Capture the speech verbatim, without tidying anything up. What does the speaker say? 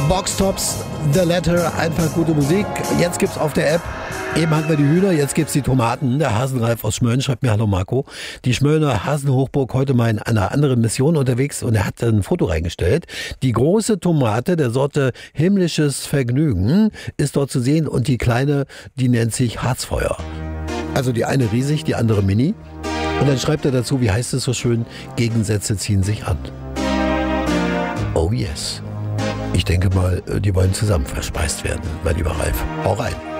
Boxtops, The Letter, einfach gute Musik. Jetzt gibt's auf der App, eben hatten wir die Hühner, jetzt gibt's die Tomaten. Der Hasenreif aus Schmölln schreibt mir, hallo Marco, die Schmöllner Hasenhochburg heute mal in einer anderen Mission unterwegs und er hat ein Foto reingestellt. Die große Tomate der Sorte Himmlisches Vergnügen ist dort zu sehen und die kleine, die nennt sich Harzfeuer. Also die eine riesig, die andere mini. Und dann schreibt er dazu, wie heißt es so schön, Gegensätze ziehen sich an. Oh yes. Ich denke mal, die wollen zusammen verspeist werden, mein lieber Ralf. Hau rein.